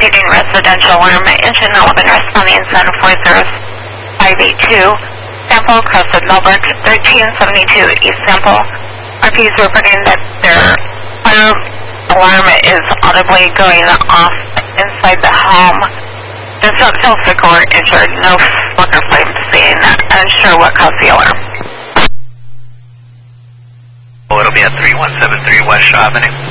repeating residential alarm, engine 11 responding 740-582, sample Crested Melbourne 1372 East Sample. RPs reporting that their fire alarm is audibly going off inside the home. Does not feel sick or injured, no smoke or flame seen, unsure what caused the alarm. It'll be at 3173 West Shaw Avenue.